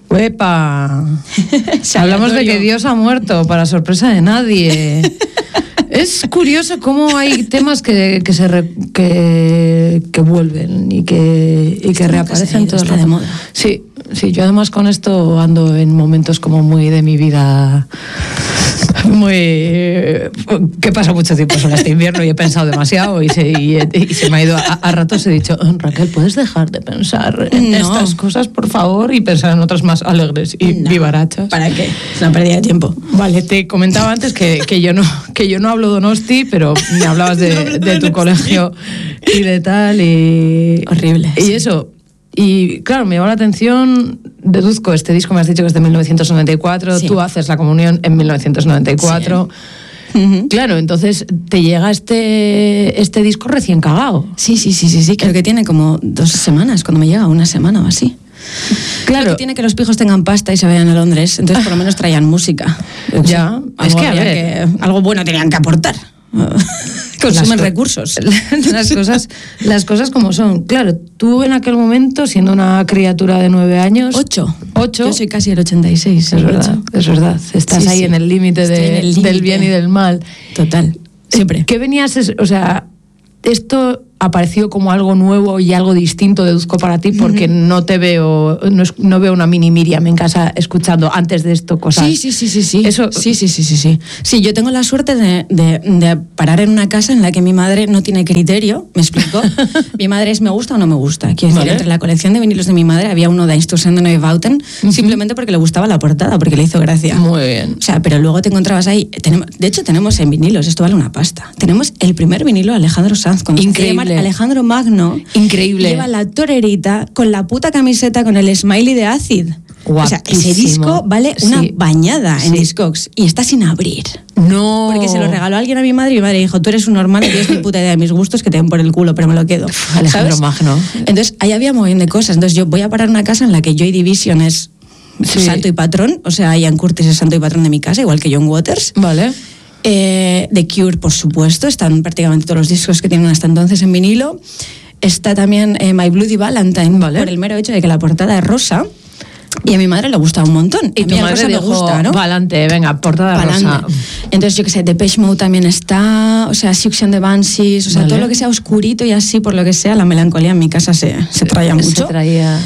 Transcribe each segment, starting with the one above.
¡Epa! Hablamos de que Dios ha muerto, para sorpresa de nadie. Es curioso cómo hay temas que vuelven y que reaparecen todos de moda. Sí, yo además con esto ando en momentos como muy de mi vida, muy que pasa mucho tiempo solo este invierno y he pensado demasiado y se me ha ido a ratos. He dicho, Raquel, ¿puedes dejar de pensar en estas cosas, por favor, y pensar en otras más alegres y vivarachas? ¿Para qué? Es una pérdida de tiempo. Vale, te comentaba antes que yo no hablo Donosti, pero me hablabas de tu colegio y de tal y horrible. Y eso. Y claro, me llamó la atención, deduzco, este disco me has dicho que es de 1994, tú haces la comunión en 1994. Sí. Claro, entonces te llega este disco recién cagado. Sí, creo que tiene como 2 semanas, cuando me llega, 1 semana o así. Claro, creo que tiene que los pijos tengan pasta y se vayan a Londres, entonces por lo menos traían música. Ya, es que a ver, algo bueno tenían que aportar. Consumen recursos. Las cosas como son. Claro, tú en aquel momento, siendo una criatura de 9 años... 8. Yo soy casi el 86. Es verdad. Estás ahí en el límite del bien y del mal. Total, siempre. ¿Qué venías? O sea, esto apareció como algo nuevo y algo distinto, deduzco para ti, porque no veo una mini Miriam en casa escuchando antes de esto cosas. Sí. Eso... Sí, yo tengo la suerte de parar en una casa en la que mi madre no tiene criterio, ¿me explico? Mi madre es me gusta o no me gusta. Quiero decir, entre la colección de vinilos de mi madre había uno de Einstürzen de Neubauten, simplemente porque le gustaba la portada, porque le hizo gracia. Muy bien. O sea, pero luego te encontrabas ahí, de hecho tenemos en vinilos, esto vale una pasta. Tenemos el primer vinilo de Alejandro Sanz, cuando se llama Alejandro Magno. Increíble. Lleva la torerita con la puta camiseta con el smiley de Acid. Guapísimo. O sea, ese disco vale una bañada en Discogs y está sin abrir. No. Porque se lo regaló alguien a mi madre y mi madre dijo, tú eres un normal y tienes ni puta idea de mis gustos, que te den por el culo, pero me lo quedo. Alejandro Magno. Entonces, ahí había un montón de cosas. Entonces, yo voy a parar una casa en la que Joy Division es santo y patrón. O sea, Ian Curtis es santo y patrón de mi casa, igual que John Waters. Vale. The Cure, por supuesto, están prácticamente todos los discos que tienen hasta entonces en vinilo. Está también My Bloody Valentine, por el mero hecho de que la portada es rosa. Y a mi madre le gusta un montón. Y tu madre dijo, me gusta, ¿no? Pa'lante, venga, portada rosa. Entonces, yo qué sé, Depeche Mode también está, o sea, Siouxsie and the Banshees, o sea, todo lo que sea oscurito y así, por lo que sea, la melancolía en mi casa se traía mucho. Se traía...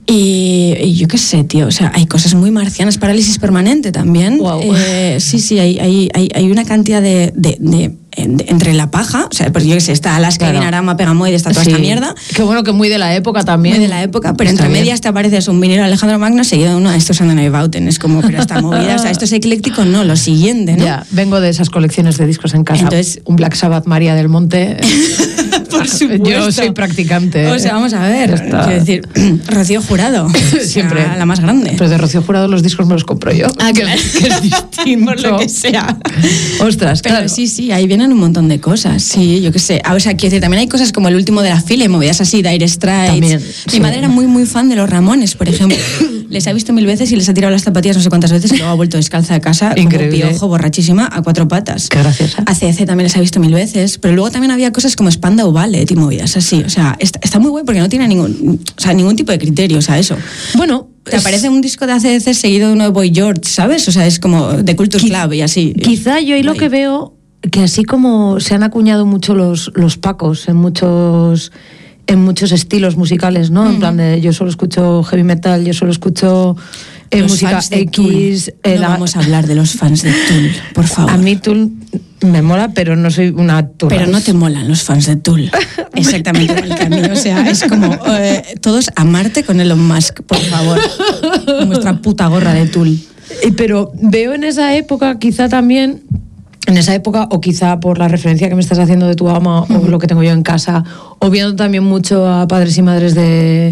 Y yo qué sé, tío, o sea, hay cosas muy marcianas, Parálisis Permanente también. Wow. Sí, hay una cantidad de entre la paja, o sea, pues yo qué sé, está Alaska, Dinarama, Pegamoid, está toda esta mierda. Qué bueno que muy de la época también. Muy de la época, pero está entre medias te apareces un vinilo de Alejandro Magno seguido de uno de estos de Neubauten. Es como, pero esta movida, o sea, esto es ecléctico, no, lo siguiente, ¿no? Ya, vengo de esas colecciones de discos en casa. Entonces, un Black Sabbath María del Monte. Por supuesto. Yo soy practicante. O sea, vamos a ver, quiero decir, Rocío Jurado. Siempre. O sea, la más grande. Pero de Rocío Jurado los discos me los compro yo. Ah, claro. Que es distinto. Por lo que sea. Ostras, pero claro. Sí, ahí vienen un montón de cosas. Sí, yo qué sé. O sea, quiero decir, también hay cosas como el último de la fila, movidas así, Dire Straits. También, Mi madre era muy, muy fan de los Ramones, por ejemplo. Les ha visto 1000 veces y les ha tirado las zapatillas no sé cuántas veces y luego ha vuelto descalza de casa. Increíble. Como piojo, borrachísima, a 4 patas. Qué graciosa. ACDC también les ha visto 1000 veces, pero luego también había cosas como Spandau Ballet y movidas así. O sea, está muy guay porque no tiene ningún tipo de criterio, o sea, eso. Bueno, te aparece un disco de ACDC seguido de uno de Boy George, ¿sabes? O sea, es como de Culture Club y así. Quizá yo ahí lo que veo, que así como se han acuñado mucho los pacos en muchos estilos musicales, ¿no? En plan de yo solo escucho heavy metal, yo solo escucho música X. No vamos a hablar de los fans de Tool, por favor. A mí Tool me mola, pero no soy una Tool. Pero no te molan los fans de Tool. Exactamente igual que a mí. O sea, es como todos a Marte con Elon Musk, por favor. Nuestra puta gorra de Tool. Pero veo en esa época quizá también... En esa época, o quizá por la referencia que me estás haciendo de tu ama, o lo que tengo yo en casa, o viendo también mucho a padres y madres de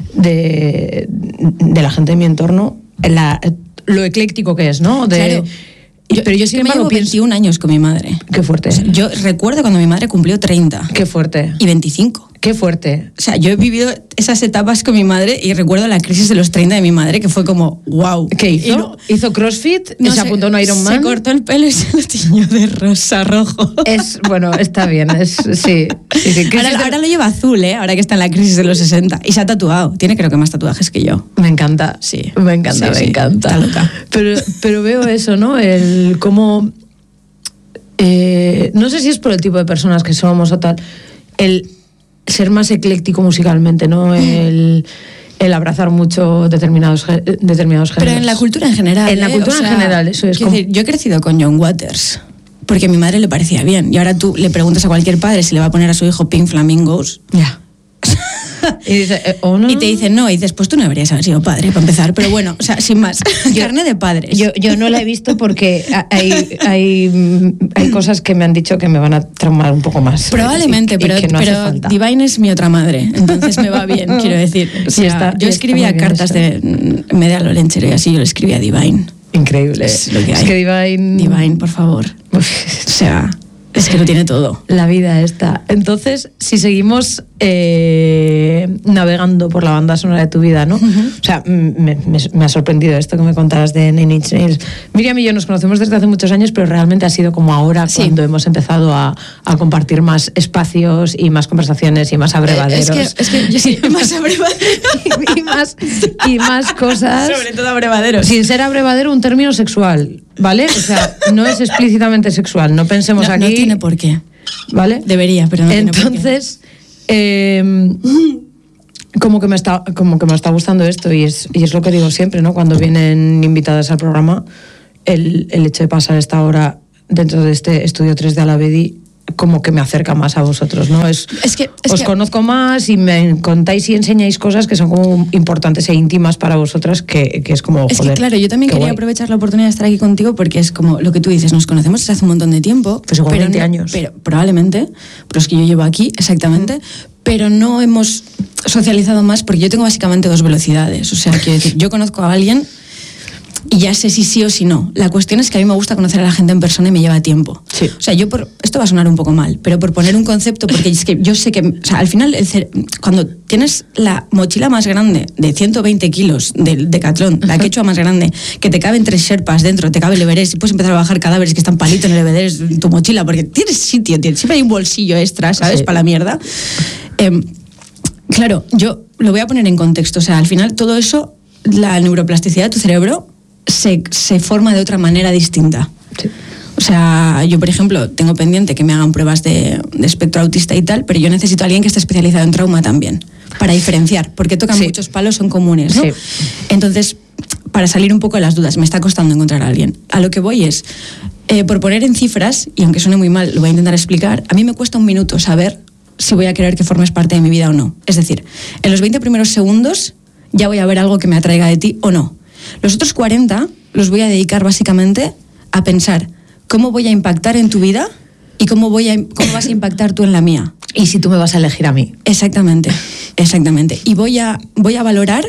la gente de mi entorno, lo ecléctico que es, ¿no? Claro. Pero yo sin embargo llevo 21 años con mi madre. Qué fuerte. O sea, yo recuerdo cuando mi madre cumplió 30. Qué fuerte. Y 25. Qué fuerte. O sea, yo he vivido esas etapas con mi madre y recuerdo la crisis de los 30 de mi madre, que fue como, wow. ¿Qué hizo? ¿Hizo CrossFit? No, ¿Se apuntó a un Ironman? Se cortó el pelo y se lo tiñó de rosa, rojo. Bueno, está bien, sí. Ahora lo lleva azul, ahora que está en la crisis de los 60. Y se ha tatuado. Tiene creo que más tatuajes que yo. Me encanta. Sí. Me encanta. Está loca. Pero veo eso, ¿no? El cómo... no sé si es por el tipo de personas que somos o tal. El ser más ecléctico musicalmente, ¿no? El abrazar mucho determinados géneros. Pero en la cultura en general. En la cultura en general, eso es. Decir, yo he crecido con John Waters, porque a mi madre le parecía bien. Y ahora tú le preguntas a cualquier padre si le va a poner a su hijo Pink Flamingos. Ya. Y dice, no. Y te dicen no, y dices, pues tú no deberías haber sido padre, para empezar. Pero bueno, o sea, sin más. Carne de padres. Yo no la he visto porque hay cosas que me han dicho que me van a traumar un poco más. Probablemente, pero Divine es mi otra madre, entonces me va bien, quiero decir. O sea, yo escribía cartas de media Lorenchero y así yo le escribía a Divine. Increíble. Es lo que hay. Es que Divine... Divine, por favor. O sea... Es que lo tiene todo. La vida esta. Entonces, si seguimos navegando por la banda sonora de tu vida, ¿no? O sea, me ha sorprendido esto que me contabas de Nine Inch Nails. Miriam y yo nos conocemos desde hace muchos años, pero realmente ha sido como ahora cuando hemos empezado a compartir más espacios y más conversaciones y más abrevaderos. Es que yo sí, más abrevaderos. y más cosas. Sobre todo abrevaderos. Sin ser abrevadero, un término sexual, ¿vale? O sea, no es explícitamente sexual. No pensemos aquí... No tiene por qué. ¿Vale? Debería, pero no tiene por qué. Entonces... como que me está gustando esto y es lo que digo siempre, ¿no? Cuando vienen invitadas al programa, el hecho de pasar esta hora dentro de este estudio 3 de Alavedi como que me acerca más a vosotros, ¿no? Os conozco más y me contáis y enseñáis cosas que son como importantes e íntimas para vosotras, que es como, joder, es que claro, yo también quería guay. aprovechar la oportunidad de estar aquí contigo porque es como lo que tú dices, nos conocemos desde hace un montón de tiempo. Pues igual 20 años. Pero probablemente, pero es que yo llevo aquí, exactamente, pero no hemos socializado más porque yo tengo básicamente 2 velocidades. O sea, quiero decir, yo conozco a alguien y ya sé si sí o si no. La cuestión es que a mí me gusta conocer a la gente en persona y me lleva tiempo. Sí. O sea, esto va a sonar un poco mal, pero por poner un concepto, porque es que yo sé que, o sea, al final, cuando tienes la mochila más grande de 120 kilos del Decathlon, la quechua más grande, que te caben 3 Sherpas dentro, te cabe el Everest y puedes empezar a bajar cadáveres que están palito en el Everest en tu mochila, porque tienes sitio, siempre hay un bolsillo extra, ¿sabes? Sí. Para la mierda. Claro, yo lo voy a poner en contexto. O sea, al final todo eso, la neuroplasticidad de tu cerebro se forma de otra manera distinta. Sí. O sea, yo, por ejemplo, tengo pendiente que me hagan pruebas de espectro autista y tal, pero yo necesito a alguien que esté especializado en trauma también, para diferenciar, porque tocan muchos palos, son comunes, ¿no? Sí. Entonces, para salir un poco de las dudas, me está costando encontrar a alguien. A lo que voy es, por poner en cifras, y aunque suene muy mal, lo voy a intentar explicar, a mí me cuesta un minuto saber si voy a querer que formes parte de mi vida o no. Es decir, en los 20 primeros segundos ya voy a ver algo que me atraiga de ti o no. Los otros 40 los voy a dedicar básicamente a pensar cómo voy a impactar en tu vida y cómo vas a impactar tú en la mía. Y si tú me vas a elegir a mí. Exactamente. Y voy a valorar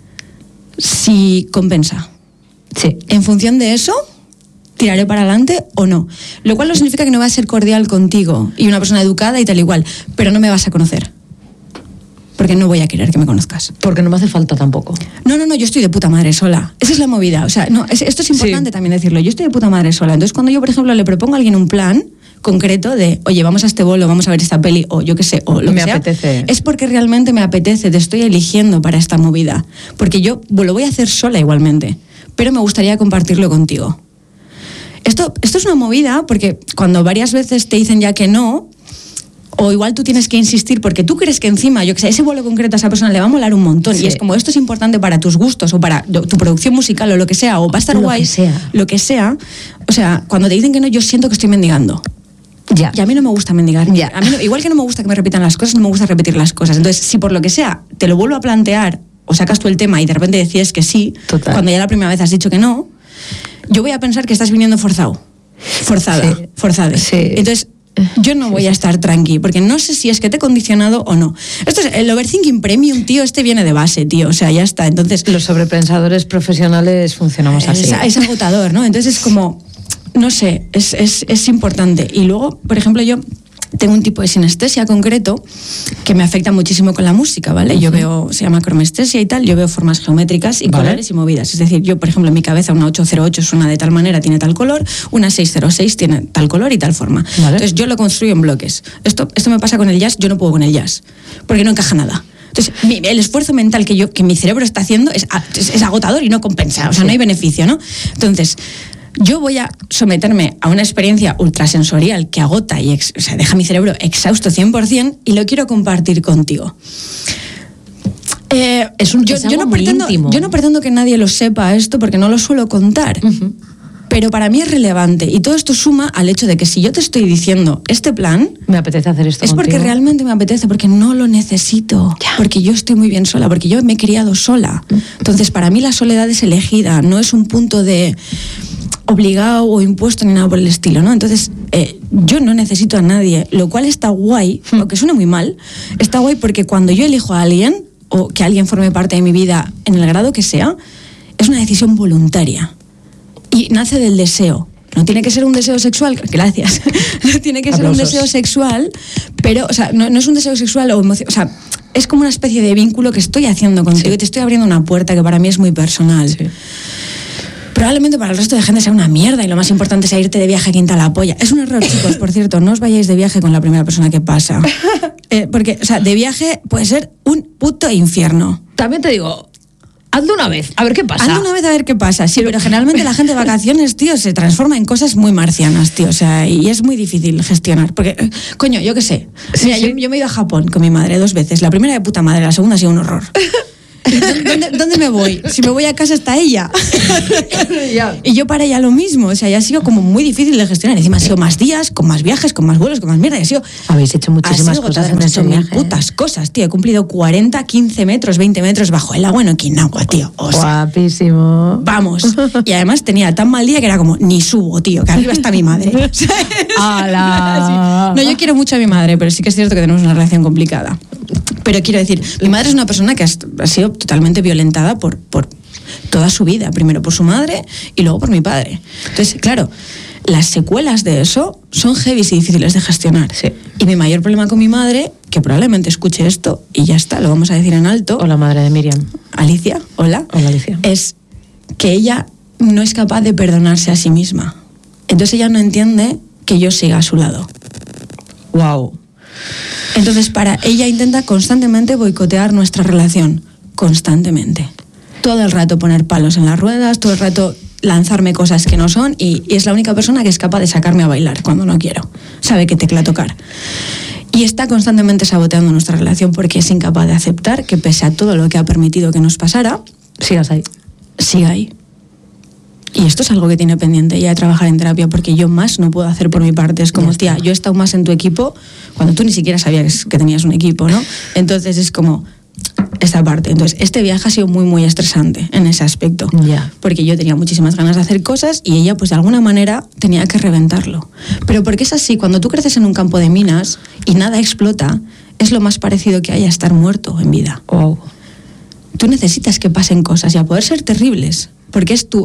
si compensa. Sí. En función de eso, tiraré para adelante o no. Lo cual no significa que no voy a ser cordial contigo y una persona educada y tal igual, pero no me vas a conocer. Porque no voy a querer que me conozcas. Porque no me hace falta tampoco. No, yo estoy de puta madre sola. Esa es la movida. O sea, no, esto es importante también decirlo. Yo estoy de puta madre sola. Entonces, cuando yo, por ejemplo, le propongo a alguien un plan concreto de, oye, vamos a este bolo, vamos a ver esta peli, o yo qué sé, o lo que sea. Me apetece. Es porque realmente me apetece, te estoy eligiendo para esta movida. Porque yo lo voy a hacer sola igualmente, pero me gustaría compartirlo contigo. Esto es una movida porque cuando varias veces te dicen ya que no, o igual tú tienes que insistir porque tú crees que encima, yo que sé, ese vuelo concreto a esa persona le va a molar un montón, sí. Y es como, esto es importante para tus gustos o para tu producción musical o lo que sea, o va a estar guay, lo que sea. O sea, cuando te dicen que no, yo siento que estoy mendigando. Ya. Y a mí no me gusta mendigar. Ya. A mí igual que no me gusta que me repitan las cosas, no me gusta repetir las cosas. Entonces, si por lo que sea te lo vuelvo a plantear o sacas tú el tema y de repente decides que sí, total, cuando ya la primera vez has dicho que no, yo voy a pensar que estás viniendo forzada. Sí. Entonces, yo no voy a estar tranqui, porque no sé si es que te he condicionado o no. Esto es el overthinking premium, tío, viene de base, tío, o sea, ya está. Entonces, los sobrepensadores profesionales funcionamos así. Es agotador, ¿no? Entonces es como, no sé, es importante. Y luego, por ejemplo, yo tengo un tipo de sinestesia concreto que me afecta muchísimo con la música, ¿vale? Yo veo, se llama cromestesia y tal, yo veo formas geométricas y colores y movidas. Es decir, yo, por ejemplo, en mi cabeza una 808 suena de tal manera, tiene tal color, una 606 tiene tal color y tal forma. Entonces yo lo construyo en bloques. Esto me pasa con el jazz, yo no puedo con el jazz, porque no encaja nada. Entonces, el esfuerzo mental que mi cerebro está haciendo es agotador y no compensa, o sea, no hay beneficio, ¿no? Entonces, yo voy a someterme a una experiencia ultrasensorial que agota y deja mi cerebro exhausto 100% y lo quiero compartir contigo. Yo no pretendo que nadie lo sepa esto porque no lo suelo contar. Pero para mí es relevante y todo esto suma al hecho de que si yo te estoy diciendo este plan, me apetece hacer esto es contigo. Porque realmente me apetece, porque no lo necesito, porque yo estoy muy bien sola, porque yo me he criado sola. Entonces para mí la soledad es elegida, no es un punto de obligado o impuesto ni nada por el estilo, ¿no? Entonces yo no necesito a nadie, lo cual está guay, aunque suene muy mal, está guay porque cuando yo elijo a alguien o que alguien forme parte de mi vida en el grado que sea, es una decisión voluntaria. Y nace del deseo. No tiene que ser un deseo sexual, gracias. No tiene que ser un deseo sexual, pero, o sea, no es un deseo sexual o emoción, o sea, es como una especie de vínculo que estoy haciendo contigo y te estoy abriendo una puerta que para mí es muy personal. Sí. Probablemente para el resto de gente sea una mierda y lo más importante sea irte de viaje a Quinta la Polla. Es un error, chicos, por cierto, no os vayáis de viaje con la primera persona que pasa. Porque, o sea, de viaje puede ser un puto infierno. También te digo, hazlo una vez, a ver qué pasa. Hazlo una vez a ver qué pasa, sí, pero generalmente la gente de vacaciones, tío, se transforma en cosas muy marcianas, tío, o sea, y es muy difícil gestionar, porque, coño, yo qué sé, mira, yo me he ido a Japón con mi madre 2 veces, la primera de puta madre, la segunda ha sido un horror. ¿Dónde me voy? Si me voy a casa está ella. Y yo para ella lo mismo, o sea, ya ha sido como muy difícil de gestionar. Encima ha sido más días, con más viajes, con más vuelos, con más mierda. Habéis hecho muchísimas cosas en ese viaje. Putas cosas, tío. He cumplido 40, 15 metros, 20 metros bajo el agua en Okinawa, tío. O sea, guapísimo. Vamos. Y además tenía tan mal día que era como, ni subo, tío, que arriba está mi madre. ¡Hala! No, yo quiero mucho a mi madre, pero sí que es cierto que tenemos una relación complicada. Pero quiero decir, mi madre es una persona que ha sido totalmente violentada por toda su vida, primero por su madre y luego por mi padre. Entonces, claro, las secuelas de eso son heavy y difíciles de gestionar. Sí. Y mi mayor problema con mi madre, que probablemente escuche esto y ya está, lo vamos a decir en alto. Hola, madre de Miriam. Alicia, hola. Hola, Alicia. Es que ella no es capaz de perdonarse a sí misma. Entonces ella no entiende que yo siga a su lado. Wow. Entonces, ella intenta constantemente boicotear nuestra relación, constantemente. Todo el rato poner palos en las ruedas, todo el rato lanzarme cosas que no son y es la única persona que es capaz de sacarme a bailar cuando no quiero. Sabe que tecla tocar. Y está constantemente saboteando nuestra relación porque es incapaz de aceptar que pese a todo lo que ha permitido que nos pasara, sigas ahí. Siga ahí. Y esto es algo que tiene pendiente ya de trabajar en terapia porque yo más no puedo hacer por mi parte. Es como, tía, yo he estado más en tu equipo cuando tú ni siquiera sabías que tenías un equipo, ¿no? Entonces es como esta parte. Entonces este viaje ha sido muy, muy estresante en ese aspecto. Porque yo tenía muchísimas ganas de hacer cosas y ella, pues de alguna manera, tenía que reventarlo. Pero porque es así, cuando tú creces en un campo de minas y nada explota, es lo más parecido que hay a estar muerto en vida. Wow. Tú necesitas que pasen cosas y a poder ser terribles. Porque es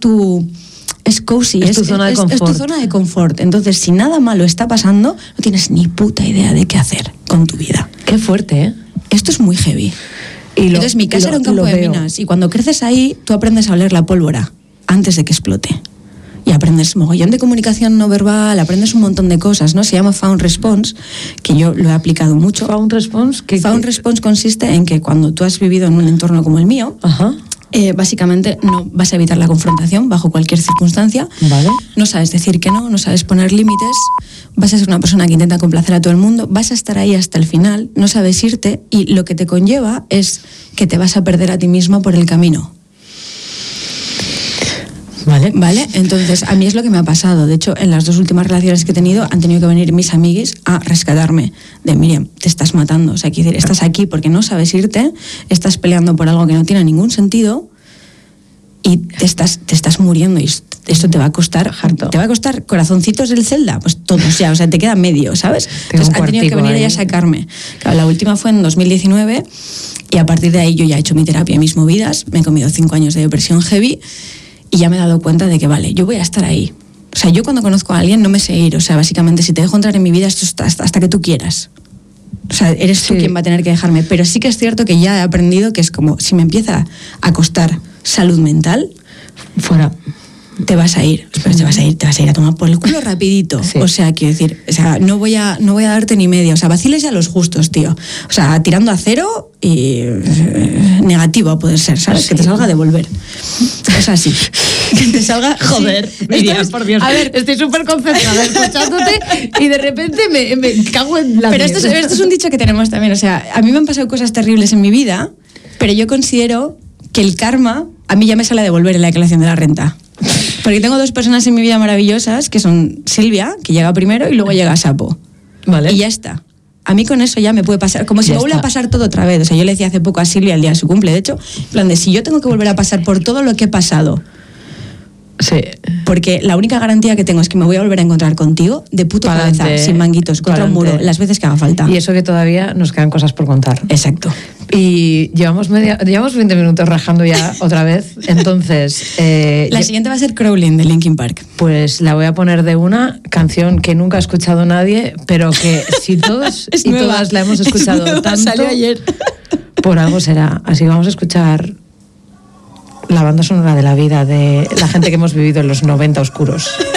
cozy, es tu zona de confort. Es tu zona de confort. Entonces, si nada malo está pasando, no tienes ni puta idea de qué hacer con tu vida. Qué fuerte, ¿eh? Esto es muy heavy. Entonces, mi casa era un campo de minas. Y cuando creces ahí, tú aprendes a oler la pólvora antes de que explote. Y aprendes mogollón de comunicación no verbal, aprendes un montón de cosas, ¿no? Se llama Found Response, que yo lo he aplicado mucho. ¿Found Response? Found Response consiste en que cuando tú has vivido en un entorno como el mío, básicamente no vas a evitar la confrontación bajo cualquier circunstancia. Vale. No sabes decir que no sabes poner límites, vas a ser una persona que intenta complacer a todo el mundo, vas a estar ahí hasta el final, no sabes irte y lo que te conlleva es que te vas a perder a ti mismo por el camino. Vale, entonces a mí es lo que me ha pasado. De hecho, en las 2 últimas relaciones que he tenido han tenido que venir mis amiguis a rescatarme de Miriam, te estás matando, o sea, quiero decir, estás aquí porque no sabes irte, estás peleando por algo que no tiene ningún sentido y te estás muriendo y esto te va a costar harto. Te va a costar corazoncitos del Zelda, pues todos ya, o sea, te queda medio, ¿sabes? Entonces han tenido que venir ahí a sacarme. Claro, la última fue en 2019 y a partir de ahí yo ya he hecho mi terapia, mis movidas, me he comido 5 años de depresión heavy. Y ya me he dado cuenta de que, vale, yo voy a estar ahí. O sea, yo cuando conozco a alguien no me sé ir. O sea, básicamente, si te dejo entrar en mi vida, esto es hasta que tú quieras. O sea, eres tú quien va a tener que dejarme. Pero sí que es cierto que ya he aprendido que es como, si me empieza a costar salud mental, fuera. Te vas a ir, pero te vas a ir a tomar por el culo rapidito. Sí. O sea, quiero decir, o sea, no voy a darte ni media. O sea, vaciles ya los justos, tío. O sea, tirando a 0 y negativo a poder ser, ¿sabes? Sí. Que te salga a devolver. O sea, sí. Que te salga... Joder, sí. Miriam, por Dios. A ver, estoy súper concentrada escuchándote y de repente me cago en la... Pero esto es un dicho que tenemos también. O sea, a mí me han pasado cosas terribles en mi vida, pero yo considero que el karma a mí ya me sale a devolver en la declaración de la renta. Porque tengo 2 personas en mi vida maravillosas, que son Silvia, que llega primero, y luego llega Sapo. Vale. Y ya está. A mí con eso ya me puede pasar, como si me vuelve a pasar todo otra vez. O sea, yo le decía hace poco a Silvia el día de su cumple, de hecho, en plan de si yo tengo que volver a pasar por todo lo que he pasado, sí. Porque la única garantía que tengo es que me voy a volver a encontrar contigo de puto cabeza, sin manguitos, contra un muro, las veces que haga falta. Y eso que todavía nos quedan cosas por contar. Exacto. Y llevamos 20 minutos rajando ya otra vez. Entonces... la siguiente va a ser Crawling, de Linkin Park. Pues la voy a poner de una canción que nunca ha escuchado nadie, pero que si todos y todas la hemos escuchado tanto... Salió ayer. Por algo será. Así vamos a escuchar la banda sonora de la vida de la gente que hemos vivido en los 90 oscuros.